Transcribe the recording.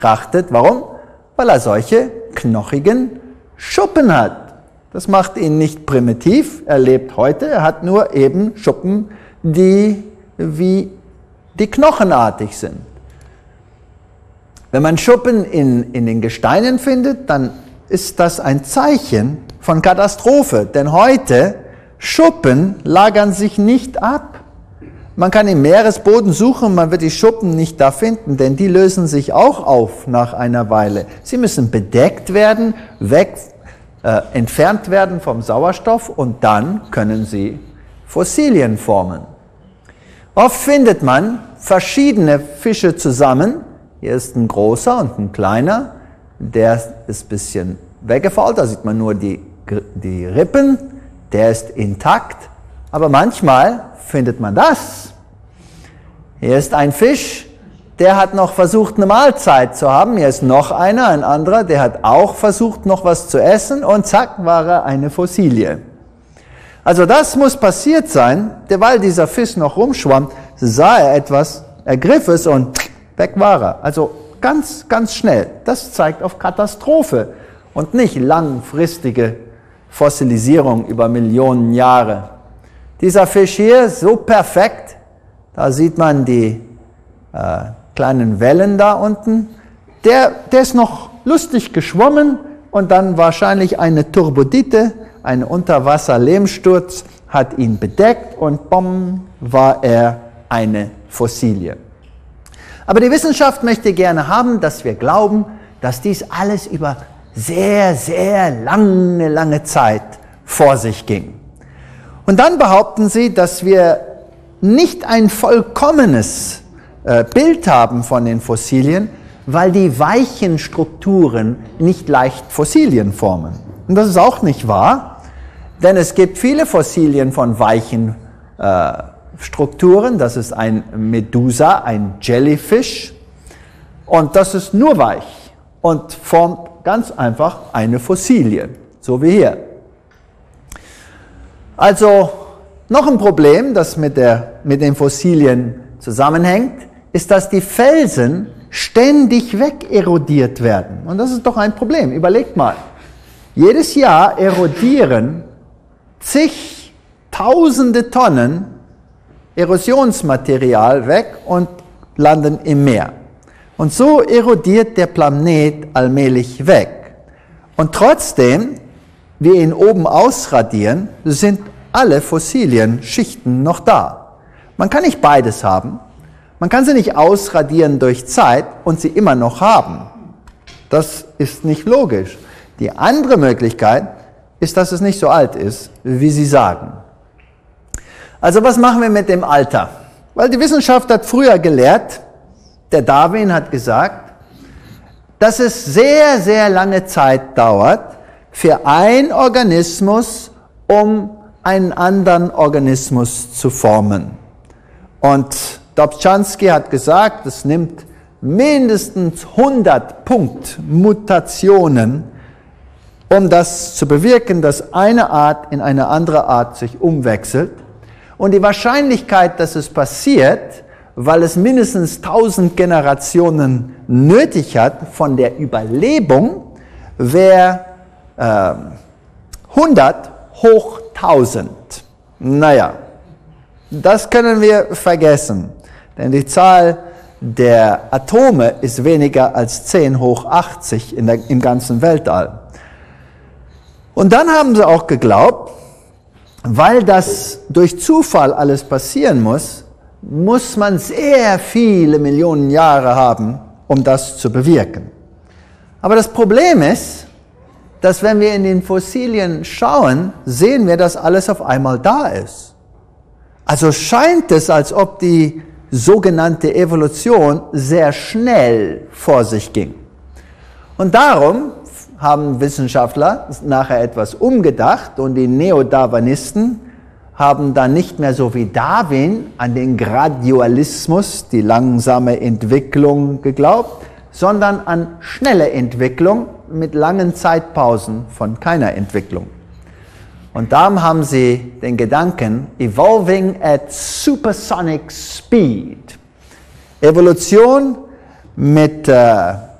betrachtet. Warum? Weil er solche knochigen Schuppen hat. Das macht ihn nicht primitiv, er lebt heute, er hat nur eben Schuppen, die wie die knochenartig sind. Wenn man Schuppen in den Gesteinen findet, dann ist das ein Zeichen von Katastrophe, denn heute Schuppen lagern sich nicht ab. Man kann im Meeresboden suchen, man wird die Schuppen nicht da finden, denn die lösen sich auch auf nach einer Weile. Sie müssen bedeckt werden, entfernt werden vom Sauerstoff und dann können sie Fossilien formen. Oft findet man verschiedene Fische zusammen. Hier ist ein großer und ein kleiner, der ist ein bisschen weggefault, da sieht man nur die Rippen, der ist intakt, aber manchmal findet man das. Hier ist ein Fisch, der hat noch versucht, eine Mahlzeit zu haben. Hier ist noch einer, ein anderer, der hat auch versucht, noch was zu essen und zack, war er eine Fossilie. Also das muss passiert sein, weil dieser Fisch noch rumschwamm, sah er etwas, ergriff es und weg war er. Also ganz, ganz schnell. Das zeigt auf Katastrophe und nicht langfristige Fossilisierung über Millionen Jahre. Dieser Fisch hier, so perfekt, da sieht man die kleinen Wellen da unten, der ist noch lustig geschwommen und dann wahrscheinlich eine Turbodite, ein Unterwasser-Lehmsturz hat ihn bedeckt und bumm, war er eine Fossilie. Aber die Wissenschaft möchte gerne haben, dass wir glauben, dass dies alles über sehr, sehr lange Zeit vor sich ging. Und dann behaupten sie, dass wir nicht ein vollkommenes Bild haben von den Fossilien, weil die weichen Strukturen nicht leicht Fossilien formen. Und das ist auch nicht wahr, denn es gibt viele Fossilien von weichen Strukturen. Das ist ein Medusa, ein Jellyfish, und das ist nur weich und formt ganz einfach eine Fossilie, so wie hier. Also noch ein Problem, das mit den Fossilien zusammenhängt, ist, dass die Felsen ständig wegerodiert werden. Und das ist doch ein Problem. Überlegt mal. Jedes Jahr erodieren zigtausende Tonnen Erosionsmaterial weg und landen im Meer. Und so erodiert der Planet allmählich weg. Und trotzdem, wir ihn oben ausradieren, sind alle Fossilien-Schichten noch da. Man kann nicht beides haben. Man kann sie nicht ausradieren durch Zeit und sie immer noch haben. Das ist nicht logisch. Die andere Möglichkeit ist, dass es nicht so alt ist, wie sie sagen. Also was machen wir mit dem Alter? Weil die Wissenschaft hat früher gelehrt, der Darwin hat gesagt, dass es sehr, sehr lange Zeit dauert für einen Organismus, um einen anderen Organismus zu formen. Und Dobzhansky hat gesagt, es nimmt mindestens 100 Punktmutationen, um das zu bewirken, dass eine Art in eine andere Art sich umwechselt. Und die Wahrscheinlichkeit, dass es passiert, weil es mindestens 1000 Generationen nötig hat von der Überlebung, wäre 100 hoch 1000. Naja, das können wir vergessen, denn die Zahl der Atome ist weniger als 10 hoch 80 im ganzen Weltall. Und dann haben sie auch geglaubt, weil das durch Zufall alles passieren muss, muss man sehr viele Millionen Jahre haben, um das zu bewirken. Aber das Problem ist, dass wenn wir in den Fossilien schauen, sehen wir, dass alles auf einmal da ist. Also scheint es, als ob die sogenannte Evolution sehr schnell vor sich ging. Und darum haben Wissenschaftler nachher etwas umgedacht und die Neodarwinisten haben dann nicht mehr so wie Darwin an den Gradualismus, die langsame Entwicklung geglaubt, sondern an schnelle Entwicklung mit langen Zeitpausen von keiner Entwicklung. Und darum haben sie den Gedanken, evolving at supersonic speed. Evolution mit